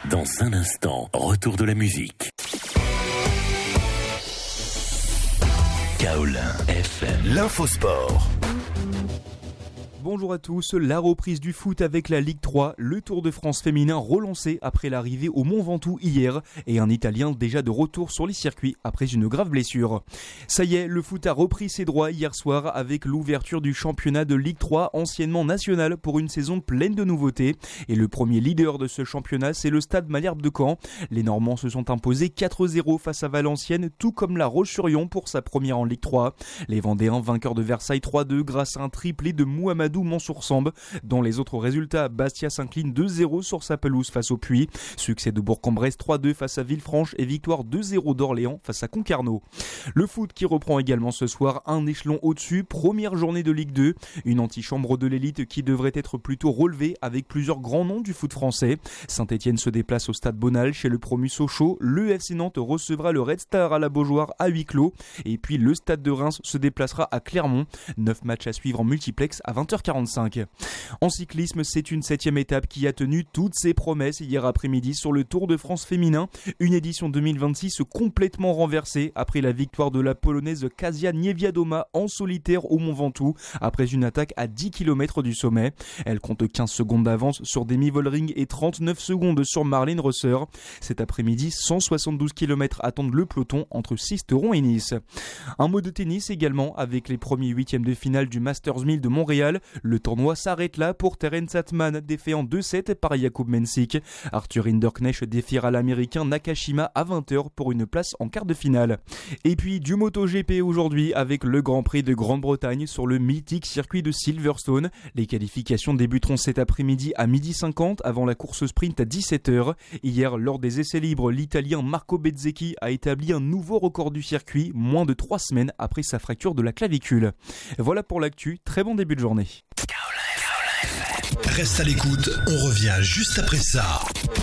Dans un instant, retour de la musique. Kaolin FM, l'infosport. Bonjour à tous, la reprise du foot avec la Ligue 3, le Tour de France féminin relancé après l'arrivée au Mont Ventoux hier et un Italien déjà de retour sur les circuits après une grave blessure. Ça y est, le foot a repris ses droits hier soir avec l'ouverture du championnat de Ligue 3 anciennement national pour une saison pleine de nouveautés et le premier leader de ce championnat c'est le Stade Malherbe de Caen. Les Normands se sont imposés 4-0 face à Valenciennes tout comme la Roche-sur-Yon pour sa première en Ligue 3. Les Vendéens vainqueurs de Versailles 3-2 grâce à un triplé de Mouhamadou Mansour-Samb. Dans les autres résultats, Bastia s'incline 2-0 sur sa pelouse face au Puy. Succès de Bourg-en-Bresse 3-2 face à Villefranche et victoire 2-0 d'Orléans face à Concarneau. Le foot qui reprend également ce soir un échelon au-dessus, première journée de Ligue 2, une antichambre de l'élite qui devrait être plutôt relevée avec plusieurs grands noms du foot français. Saint-Etienne se déplace au stade Bonal chez le promu Sochaux, le FC Nantes recevra le Red Star à la Beaujoire à huis clos et puis le stade de Reims se déplacera à Clermont. 9 matchs à suivre en multiplex à 20h45. En cyclisme, c'est une 7e étape qui a tenu toutes ses promesses hier après-midi sur le Tour de France féminin. Une édition 2026 complètement renversée après la victoire de la Polonaise Kasia Niewiadoma en solitaire au Mont Ventoux après une attaque à 10 km du sommet. Elle compte 15 secondes d'avance sur Demi Vollering et 39 secondes sur Marlene Rosser. Cet après-midi, 172 km attendent le peloton entre Sisteron et Nice. Un mot de tennis également avec les premiers huitièmes de finale du Masters 1000 de Montréal. Le tournoi s'arrête là pour Terence Atman, défait en 2-7 par Jakub Mensik. Arthur Hinderknecht défiera l'américain Nakashima à 20h pour une place en quart de finale. Et puis du MotoGP aujourd'hui avec le Grand Prix de Grande-Bretagne sur le mythique circuit de Silverstone. Les qualifications débuteront cet après-midi à 12h50 avant la course sprint à 17h. Hier, lors des essais libres, l'Italien Marco Bezzecchi a établi un nouveau record du circuit, moins de 3 semaines après sa fracture de la clavicule. Voilà pour l'actu, très bon début de journée. Reste à l'écoute, on revient juste après ça.